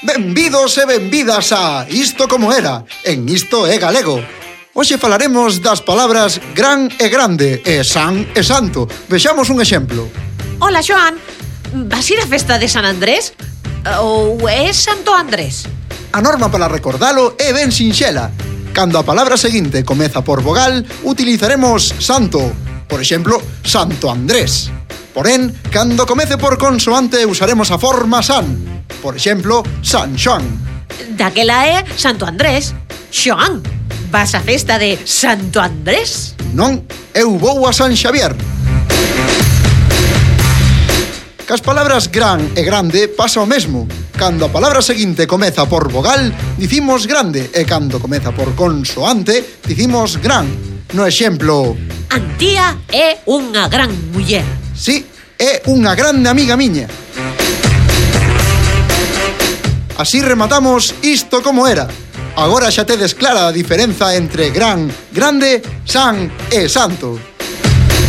Benvidos e benvidas a Isto Como Era, en Isto é Galego. Hoxe falaremos das palabras gran e grande e san e santo. Vexamos un exemplo. Hola, Joan. Vas ir á festa de San Andrés? Ou é Santo Andrés? A norma para recordalo é ben sinxela. Cando a palabra seguinte comeza por vogal, utilizaremos santo. Por exemplo, Santo Andrés. Porén, cando comece por consoante usaremos a forma san. Por exemplo, San Xoán. Daquela é Santo Andrés. Joan, vas á festa de Santo Andrés? Non, eu vou a San Xavier. Cas palabras gran e grande pasa o mesmo. Cando a palabra seguinte comeza por vogal, dicimos grande, e cando comeza por consoante, dicimos gran. No exemplo: Antía é unha gran muller. Sí, é unha grande amiga miña. Así rematamos Isto Como Era. Agora xa tedes clara a diferenza entre gran, grande, san e santo.